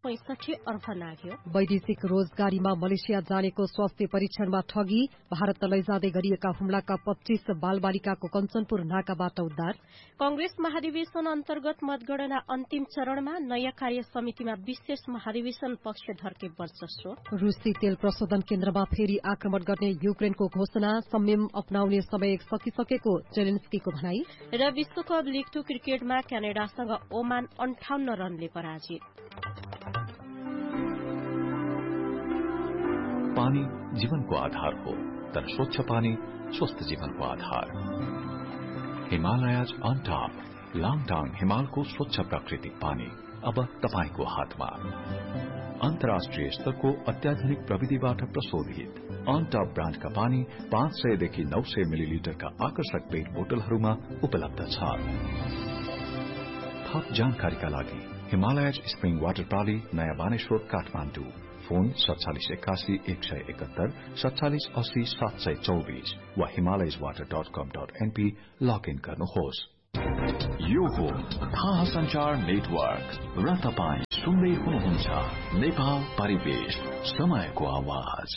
65 अर्ब नाग्यो। वैदेशिक रोजगारीमा मलेसिया जानेको स्वास्थ्य परीक्षणमा ठगी, भारत लैजाँदै गरिएका हुम्लाका 25 बालबालिकाको कञ्चनपुर नाकाबाट उद्धार। कांग्रेस महाधिवेशन अन्तर्गत मतगणना अन्तिम चरणमा, नयाँ कार्य समितिमा विशेष महाधिवेशन पक्षधरके वर्चस्व। रूसी तेल प्रशोधन केन्द्रमा फेरि आक्रमण गर्ने युक्रेनको घोषणा, संयम अपनाउने समय सकिसकेको जेलेन्स्कीको भनाई। र विश्वकप लीग 2 क्रिकेटमा क्यानाडासँग ओमान 58 रनले पराजित। पानी जीवनको आधार हो, तर स्वच्छ पानी स्वस्थ जीवनको आधार। हिमालयज अन टप, लाङटाङ हिमालको स्वच्छ प्राकृतिक पानी अब तपाईको हातमा। अन्तर्राष्ट्रिय स्तरको अत्याधुनिक प्रविधिबाट प्रशोधित अन टप ब्रान्डका पानी 500 देखि 900 मिलिलिटरका आकर्षक पेट बोतलहरूमा उपलब्ध छ। थप जानकारीका लागि हिमालयज स्प्रिङ वाटर प्रणाली, नयाँ बानेश्वर, काठमाडौँ। फोन 4781 171 80 724 वा himalayaswater.com.np लगइन गर्नुहोस्। यो हो थाहा संचार नेटवर्क र तपाईँ सुन्दै हुनुहुन्छ नेपाल परिवेश, समयको आवाज।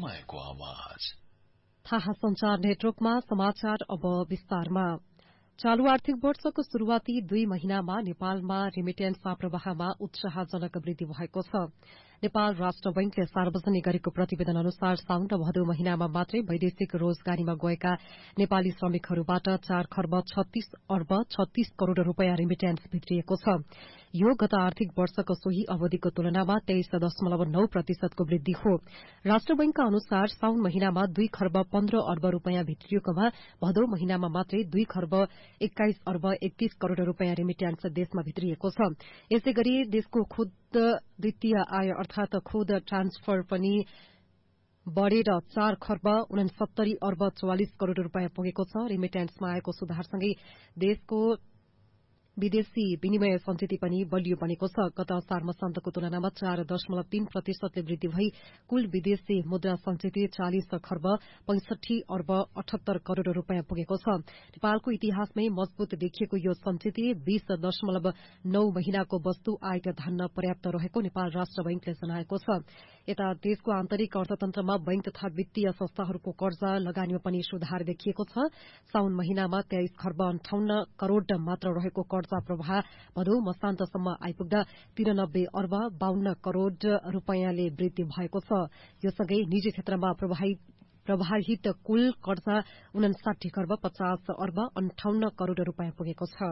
थाहा संचार नेटवर्कमा समाचार अब विस्तारमा। चालू आर्थिक वर्षको शुरूआती 2 महिनामा नेपालमा रेमिटेन्समा प्रवाहमा उत्साहजनक वृद्धि भएको छ। नेपाल राष्ट्र बैंकले सार्वजनिक गरेको प्रतिवेदन अनुसार साउन र भदौ महिनामा मात्रै वैदेशिक रोजगारीमा गएका नेपाली श्रमिकहरूबाट 4 खर्ब 36 अर्ब 36 करोड़ रूपियाँ रेमिटेन्स भित्रिएको छ। यो गत आर्थिक वर्षको सोही अवधिको तुलनामा 23.9% को वृद्धि हो। राष्ट्र बैंकका अनुसार साउन महिनामा 2 खर्ब 15 अर्ब रूपियाँ भित्रिएकोमा भदौ महिनामा मात्रै 2 खर्ब 21 अर्ब 31 करोड़ रूपियाँ रेमिटेन्स देशमा भित्रिएको छ। यसैगरी देशको खुद द्वितीय आय अर्थात खुद ट्रान्सफर पनि बढ़ेर 4 खर्ब 69 अर्ब 44 करोड़ रूपियाँ पुगेको छ। रेमिटेन्समा आएको सुधारसँगै देशको विदेशी विनिमय सञ्चिति पनि बलियो बनेको छ। गत असार मसान्तको तुलनामा 4.3% वृद्धि भई कुल विदेशी मुद्रा सञ्चिति 40 खर्ब 65 अर्ब 78 करोड़ रूपियाँ पुगेको छ। नेपालको इतिहासमै मजबूत देखिएको यो सञ्चिति 20.9 महिनाको वस्तु आयात धान्न पर्याप्त रहेको नेपाल राष्ट्र बैंकले जनाएको छ। यता देशको आन्तरिक अर्थतन्त्रमा बैंक तथा वित्तीय संस्थाहरूको कर्जा लगानीमा पनि सुधार देखिएको छ। साउन महिनामा 23 खर्ब 58 करोड़ मात्र रहेको कर्जा प्रवाह भदौ मसान्तसम्म आइपुग्दा 93 अर्ब 52 करोड़ रूपियाँले वृद्धि भएको छ। यो सँगै निजी क्षेत्रमा प्रवाहित कुल कर्जा 59 खर्ब 50 अर्ब 58 करोड़ रूपियाँ पुगेको छ।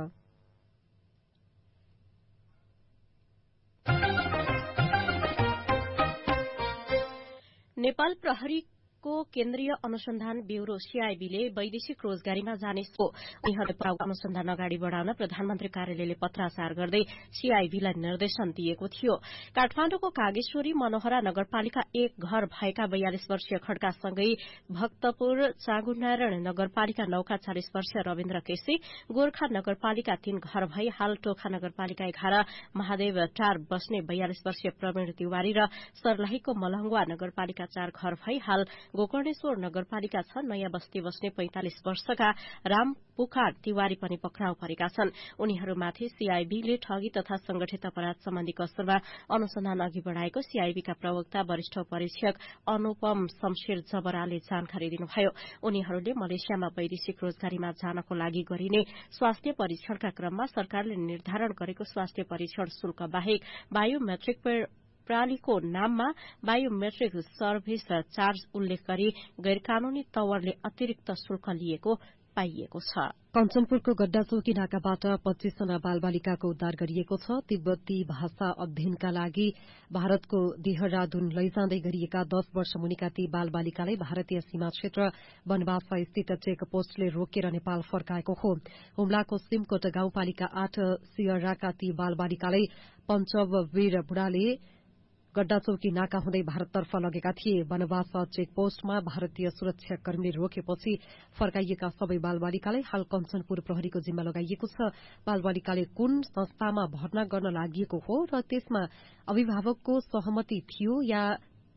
नेपाल प्रहरीको केन्द्रीय अनुसन्धान ब्यूरो सीआईबीले वैदेशिक रोजगारीमा जाने उनीहरूले अनुसन्धान अगाडि बढ़ाउन प्रधानमन्त्री कार्यालयले पत्राचार गर्दै सीआईबीलाई निर्देशन दिएको थियो। काठमाडौँको कागेश्वरी मनोहरा नगरपालिका 1 घर भएका 42 वर्षीय खड्कासँगै भक्तपुर चाँगुनारायण नगरपालिका 9 का 40 वर्षीय रविन्द्र केसी, गोर्खा नगरपालिका 3 घर भई हाल टोखा नगरपालिका 11 महादेव टार बस्ने 42 वर्षीय प्रवीण तिवारी र सर्लाहीको मलहंगवा नगरपालिका 4 घर भई हाल गोकर्णेश्वर नगरपालिका 6 नयाँ बस्ती बस्ने 45 वर्षका राम पुकार तिवारी पनि पक्राउ परेका छन्। उनीहरूमाथि सीआईबीले ठगी तथा संगठित अपराध सम्बन्धी कसरमा अनुसन्धान अघि बढ़ाएको सीआईबीका प्रवक्ता वरिष्ठ परीक्षक अनुपम शमशेर जबराले जानकारी दिनुभयो। उनीहरूले मलेसियामा वैदेशिक रोजगारीमा जानको लागि गरिने स्वास्थ्य परीक्षणका क्रममा सरकारले निर्धारण गरेको स्वास्थ्य परीक्षण शुल्क बाहेक बायोमेट्रिक प्रणालीको नाममा बायोमेट्रिक सर्भिस चार्ज उल्लेख गरी गैरकानूनी तवरले अतिरिक्त शुल्क लिएको पाइएको छ। कञ्चनपुरको गड्डाचौकी नाकाबाट 25 जना बालबालिकाको उद्धार गरिएको छ। तिब्बती भाषा अध्ययनका लागि भारतको देहरादून लैजाँदै गरिएका 10 वर्ष मुनिका ती बालबालिकालाई भारतीय सीमा क्षेत्र बनवासा स्थित चेक पोस्टले रोकेर नेपाल फर्काएको हो। हुम्लाको सिमकोट गाउँपालिका 8 सियराका ती बालबालिकालाई पञ्चवीर बुढाले गड्डाचौकी नाका हुँदै भारततर्फ लगेका थिए। बनवासा चेकपोस्टमा भारतीय सुरक्षाकर्मीले रोकेपछि फर्काइएका सबै बालबालिकालाई हाल कञ्चनपुर प्रहरीको जिम्मा लगाइएको छ। बालबालिकाले कुन संस्थामा भर्ना गर्न लागि हो र त्यसमा अभिभावकको सहमति थियो या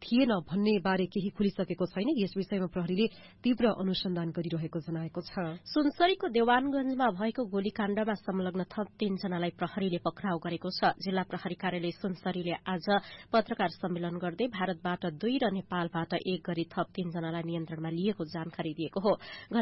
थिएन भन्ने बारे केही खुलिसकेको छैन। यस विषयमा प्रहरीले तीव्र अनुसन्धान गरिरहेको जनाएको छ। सुनसरीको देवानगंजमा भएको गोलीकाण्डमा संलग्न थप 3 जनालाई प्रहरीले पक्राउ गरेको छ। जिल्ला प्रहरी कार्यालय सुनसरीले आज पत्रकार सम्मेलन गर्दै भारतबाट 2 र नेपालबाट 1 गरी थप 3 जनालाई नियन्त्रणमा लिएको जानकारी दिएको हो।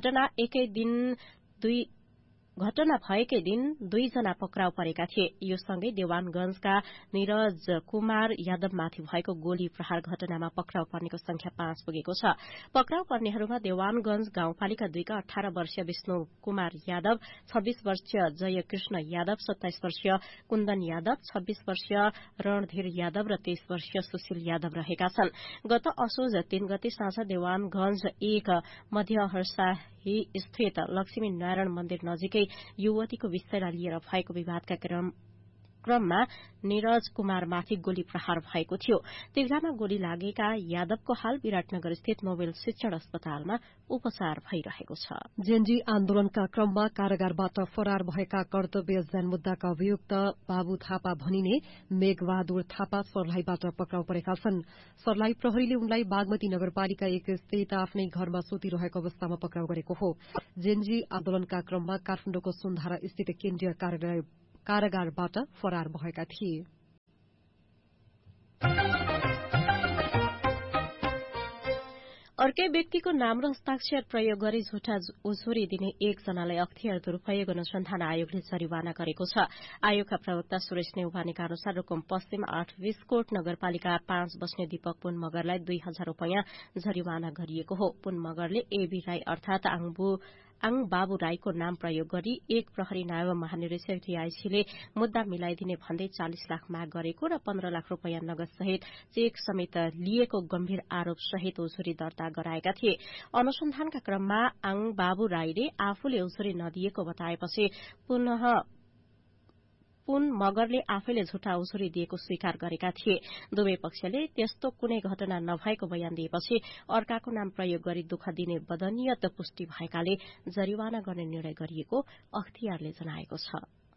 घटना भएकै दिन 2 जना पक्राउ परेका थिए। यो सँगै देवानगंजका निरज कुमार यादवमाथि भएको गोली प्रहार घटनामा पक्राउ पर्नेको संख्या 5 पुगेको छ। पक्राउ पर्नेहरूमा देवानगंज गाउँपालिका 2 का 18 वर्षीय विष्णु कुमार यादव, 26 वर्षीय जयकृष्ण यादव, 27 वर्षीय कुन्दन यादव, 26 वर्षीय रणधीर यादव र 23 वर्षीय सुशील यादव रहेका छन्। गत असोज 3 गते साँझ देवानगंज 1 मध्यहर्साही स्थित लक्ष्मी नारायण मन्दिर नजिकै युवतीको विषयलाई लिएर भएको विवादका क्रममा निरज कुमारमाथि गोली प्रहार भएको थियो। तिघ्रामा गोली लागेका यादवको हाल विराटनगर स्थित नोबेल शिक्षण अस्पतालमा उपचार भइरहेको छ। जेएनजी आन्दोलनका क्रममा कारागारबाट फरार भएका कर्तव्य ज्यान मुद्दाका अभियुक्त बाबु थापा भनिने मेघबहादुर थापा सर्लाहीबाट पक्राउ परेका छन्। सर्लाही प्रहरीले उनलाई बागमती नगरपालिका 1 स्थित आफ्नै घरमा सुतिरहेको अवस्थामा पक्राउ गरेको हो। जेएनजी आन्दोलनका क्रममा काठमाडौँको सुनधारा स्थित केन्द्रीय कारागारबाट फरार भएका थिए। अर्कै व्यक्तिको नाम र हस्ताक्षर प्रयोग गरी झुटा उजुरी दिने 1 जनालाई अख्तियार दुरूपयोग अनुसन्धान आयोगले जरिवाना गरेको छ। आयोगका प्रवक्ता सुरेश नेउपानेका अनुसार रूकुम पश्चिम 8 विस्कोट नगरपालिका 5 बस्ने दीपक पुन मगरलाई 2000 रूपैयाँ जरिवाना गरिएको हो। पुन मगरले एबी राई अर्थात आङ बाबु राईको नाम प्रयोग गरी 1 प्रहरी नायब महानिरीक्षक डीआईसीले मुद्दा मिलाइदिने भन्दै 40 लाख माग गरेको र 15 लाख रूपैयाँ नगद सहित चेक समेत लिएको गम्भीर आरोप सहित उजुरी दर्ता गराएका थिए। अनुसन्धानका क्रममा आङ बाबु राईले आफूले उजुरी नदिएको बताएपछि पुन मगरले आफैले झुटा उजुरी दिएको स्वीकार गरेका थिए। दुवै पक्षले त्यस्तो कुनै घटना नभएको बयान दिएपछि अर्काको नाम प्रयोग गरी दुःख दिने बदनियत पुष्टि भएकाले जरिवाना गर्ने निर्णय गरिएको अख्तियारले जनाएको छ।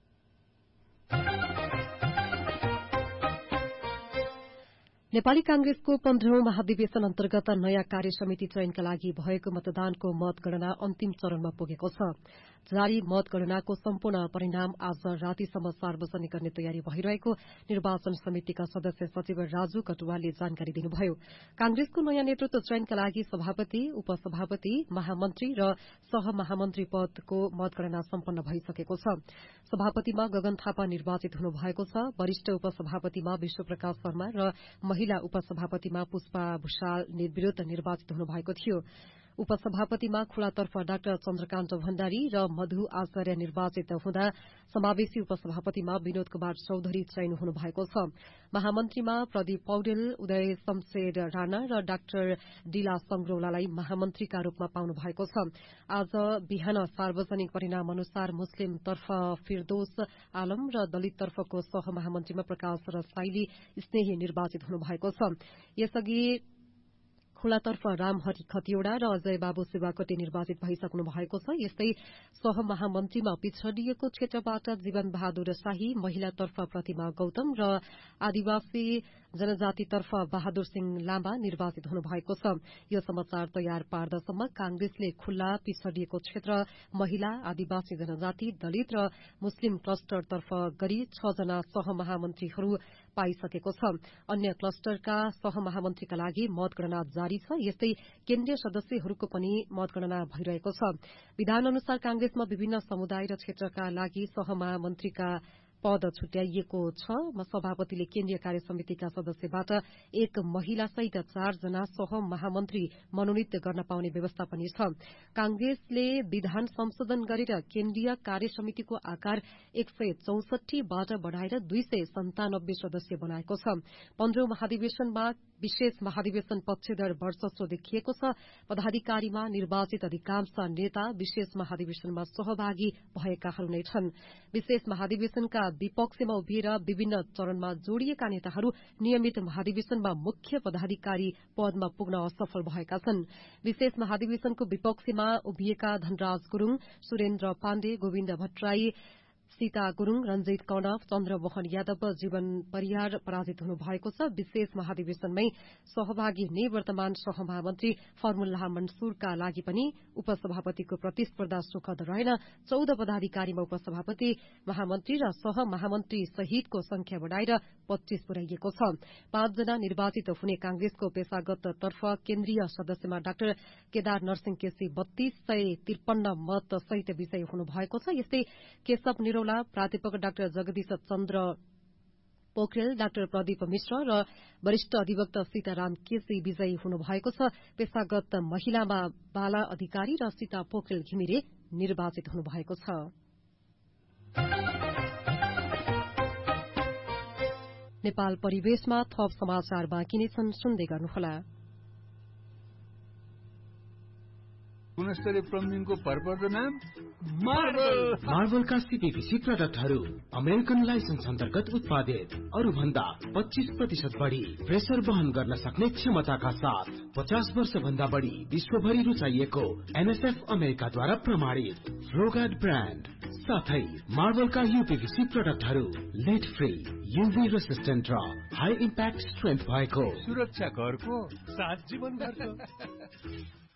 नेपाली कांग्रेसको 15औं महाधिवेशन अन्तर्गत नयाँ कार्य समिति चयनका लागि भएको मतदानको मतगणना अन्तिम चरणमा पुगेको छ। जारी मतगणनाको सम्पूर्ण परिणाम आज रातिसम्म सार्वजनिक गर्ने तयारी भइरहेको निर्वाचन समितिका सदस्य सचिव राजु कटुवालले जानकारी दिनुभयो। कांग्रेसको नयाँ नेतृत्व चयनका लागि सभापति, उपसभापति, महामन्त्री र सहमहामन्त्री पदको मतगणना सम्पन्न भइसकेको छ। सभापतिमा गगन थापा निर्वाचित हुनुभएको छ। वरिष्ठ उपसभापतिमा विश्वप्रकाश शर्मा र महिला उपसभापतिमा पुष्पा भूषाल निर्विरोध निर्वाचित हुनुभएको थियो। उपसभापतिमा खुलातर्फ डाक्टर चन्द्रकान्त भण्डारी र मधु आचार्य निर्वाचित हुँदा समावेशी उपसभापतिमा विनोद कुमार चौधरी चयन हुनुभएको छ। महामन्त्रीमा प्रदीप पौडेल, उदय शमशेर राणा र डाक्टर डिला संग्रौलालाई महामन्त्रीका रूपमा पाउनु भएको छ। आज बिहान सार्वजनिक परिणाम अनुसार मुस्लिमतर्फ फिरदोस आलम र दलिततर्फको सहमहामन्त्रीमा प्रकाश रसाइली स्नेही निर्वाचित हुनुभएको छ। यसअघि खुलातर्फ रामहरि खतिवड़ा र अजय बाबु शिवाकोटी निर्वाचित भइसक्नु भएको छ। यस्तै सहमहामन्त्रीमा पिछडिएको क्षेत्रबाट जीवन बहादुर शाही, महिलातर्फ प्रतिमा गौतम र आदिवासी जनजातितर्फ बहादुर सिंह लामा निर्वाचित हुनुभएको छ। यो समाचार तयार पार्दसम्म कांग्रेसले खुल्ला, पिछडिएको क्षेत्र, महिला, आदिवासी जनजाति, दलित र मुस्लिम क्लस्टरतर्फ गरी 6 जना सहमहामन्त्रीहरू पाइसकेको छ। अन्य क्लस्टरका सहमहामन्त्रीका लागि मतगणना जारी छ। यस्तै केन्द्रीय सदस्यहरूको पनि मतगणना भइरहेको छ। विधान अनुसार कांग्रेसमा विभिन्न समुदाय र क्षेत्रका लागि सहमहामन्त्रीका पद छुट्याइएको छ। सभापतिले केन्द्रीय कार्य समितिका सदस्यबाट 1 महिलासहित 4 जना सहमहामन्त्री मनोनित गर्न पाउने व्यवस्था पनि छ। कांग्रेसले विधान संशोधन गरेर केन्द्रीय कार्य समितिको आकार 164 बाट बढ़ाएर 297 सदस्य बनाएको छ। 15औं महाधिवेशनमा विशेष महाधिवेशन पक्षधर वर्चस्व देखिएको छ। पदाधिकारीमा निर्वाचित अधिकांश नेता विशेष महाधिवेशनमा सहभागी भएकाहरू नै छन्। विशेष महाधिवेशनका विपक्षमा उभिएर विभिन्न चरणमा जोड़िएका नेताहरू नियमित महाधिवेशनमा मुख्य पदाधिकारी पदमा पुग्न असफल भएका छन्। विशेष महाधिवेशनको विपक्षमा उभिएका धनराज गुरूङ, सुरेन्द्र पाण्डे, गोविन्द भट्टराई, सीता गुरूङ, रञ्जित कर्ण, चन्द्रमोहन यादव र जीवन परियार पराजित हुनु भएको छ। विशेष महाधिवेशनमै सहभागी हुने वर्तमान सहमहामन्त्री फर्मुल्लाह मन्सुरका लागि पनि उपसभापतिको प्रतिस्पर्धा सुखद रहेन। 14 पदाधिकारीमा उपसभापति, महामन्त्री र सहमहामन्त्री सहितको संख्या बढ़ाएर 25 पुर्याइएको छ। 5 जना निर्वाचित हुने कांग्रेसको पेशागत तर्फ केन्द्रीय सदस्यमा डाक्टर केदार नरसिंह केसी 3253 मत सहित विजयी हुनु भएको छ। यस्तै केशव निरौला, प्राध्यापक डाक्टर जगदीश चन्द्र पोखरेल, डाक्टर प्रदीप मिश्र र वरिष्ठ अधिवक्ता सीताराम केसी विजयी हुनु भएको छ। पेशागत महिलामा बाला अधिकारी र सीता पोखरेल घिमिरे निर्वाचित हुनु भएको छ। नेपाल परिवेशमा थप समाचार बाँकी नै छन्, सुन्दै गर्नुहोला। गुणस्तरीय प्लम्बिङको भरपर्दो नाम मार्बलका सीपीवीसी प्रडक्टहरू अमेरिकन लाइसेन्स अन्तर्गत उत्पादित, अरू भन्दा 25% बढ़ी प्रेसर वहन गर्न सक्ने क्षमताका साथ 50 वर्ष भन्दा बढ़ी विश्वभरि रुचाइएको एनएसएफ अमेरिकाद्वारा प्रमाणित फ्लोगार्ड ब्रान्ड साथै मार्बलका यूपीवीसी प्रडक्टहरू लेड फ्री, यूभी रेसिस्टेन्ट र हाई इम्प्याक्ट स्ट्रेन्थ भएको सुरक्षा घरको साथ जीवन घरको।